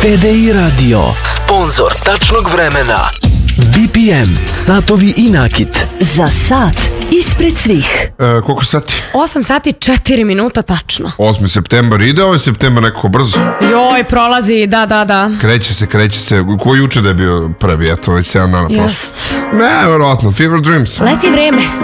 TDI Radio, sponsor tačnog vremena. BPM, satovi i nakit. Za sat ispred svih. Koliko sati? 8 sati 4 minuta tačno. 8. septembar ide, ovaj septembar nekako brzo. Joj, prolazi, da. Kreće se. Ko juče da je bio prvi, eto, već 7 dana prošlo. Jest. Ne, verovatno, Fever Dreams. Leti vreme.